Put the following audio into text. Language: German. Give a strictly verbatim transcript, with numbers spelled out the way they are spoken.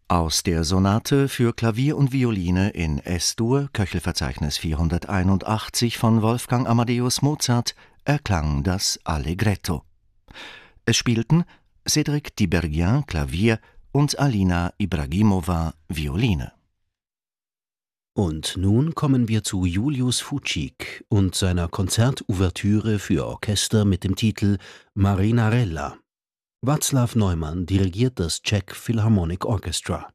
Aus der Sonate für Klavier und Violine in Es-Dur, Köchelverzeichnis vierhunderteinundachtzig von Wolfgang Amadeus Mozart, erklang das Allegretto. Es spielten Cédric Tiberghien, Klavier, und Alina Ibragimova, Violine. Und nun kommen wir zu Julius Fučík und seiner Konzertouvertüre für Orchester mit dem Titel Marinarella. Václav Neumann dirigiert das Czech Philharmonic Orchestra.